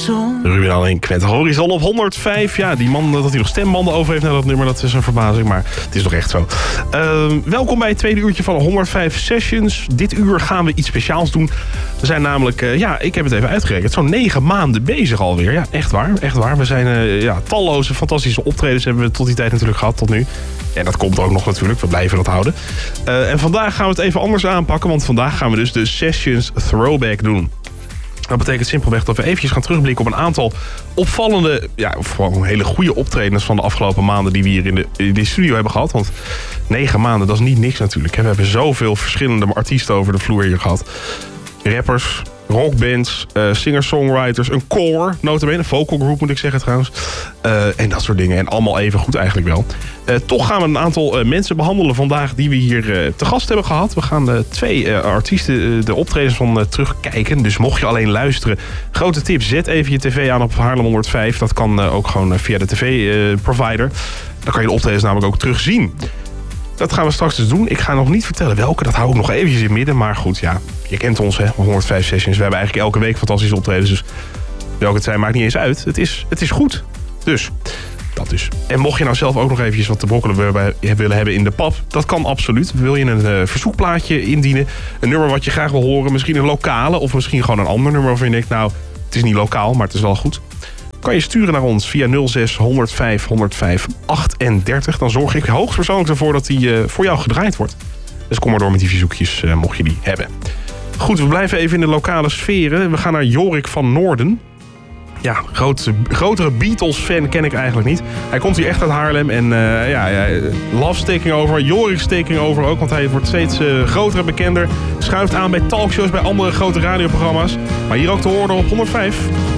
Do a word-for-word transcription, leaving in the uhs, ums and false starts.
horizon. Ruben alleen Quentin Horizon op honderdvijf. Ja, die man dat hij nog stembanden over heeft naar dat nummer, dat is een verbazing. Maar het is toch echt zo. Uh, welkom bij het tweede uurtje van honderdvijf Sessions. Dit uur gaan we iets speciaals doen. We zijn namelijk, uh, ja, ik heb het even uitgerekend, zo'n negen maanden bezig alweer. Ja, echt waar, echt waar. We zijn uh, ja, talloze fantastische optredens hebben we tot die tijd natuurlijk gehad, tot nu. En dat komt ook nog natuurlijk, we blijven dat houden. Uh, en vandaag gaan we het even anders aanpakken, want vandaag gaan we dus de Sessions Throwback doen. Dat betekent simpelweg dat we eventjes gaan terugblikken op een aantal opvallende, ja, of gewoon hele goede optredens van de afgelopen maanden die we hier in de, in de studio hebben gehad. Want negen maanden, dat is niet niks natuurlijk. We hebben zoveel verschillende artiesten over de vloer hier gehad. Rappers, rockbands, uh, singer-songwriters, een core, nota bene, een vocal group moet ik zeggen trouwens. Uh, en dat soort dingen. En allemaal even goed eigenlijk wel. Uh, toch gaan we een aantal uh, mensen behandelen vandaag die we hier uh, te gast hebben gehad. We gaan uh, twee uh, artiesten uh, de optredens van uh, terugkijken. Dus mocht je alleen luisteren, grote tip, zet even je tv aan op Haarlem honderdvijf. Dat kan uh, ook gewoon uh, via de tv-provider. Uh, Dan kan je de optredens namelijk ook terugzien. Dat gaan we straks dus doen. Ik ga nog niet vertellen welke, dat hou ik nog eventjes in het midden. Maar goed, ja, je kent ons, hè, honderdvijf Sessions. We hebben eigenlijk elke week fantastische optredens. Dus welke het zijn, maakt niet eens uit. Het is, het is goed. Dus, dat dus. En mocht je nou zelf ook nog eventjes wat te brokkelen willen hebben in de pap, dat kan absoluut. Wil je een uh, verzoekplaatje indienen, een nummer wat je graag wil horen, misschien een lokale of misschien gewoon een ander nummer waarvan je denkt, nou, het is niet lokaal, maar het is wel goed. Kan je sturen naar ons via nul zes honderdvijf honderdvijf achtendertig. Dan zorg ik hoogstpersoonlijk ervoor dat die uh, voor jou gedraaid wordt. Dus kom maar door met die verzoekjes, uh, mocht je die hebben. Goed, we blijven even in de lokale sferen. We gaan naar Jorik van Noorden. Ja, groot, grotere Beatles-fan ken ik eigenlijk niet. Hij komt hier echt uit Haarlem. En uh, ja, ja, Love's taking over, Jorik's taking over ook. Want hij wordt steeds uh, groter en bekender. Schuift aan bij talkshows, bij andere grote radioprogramma's. Maar hier ook te horen op honderdvijf.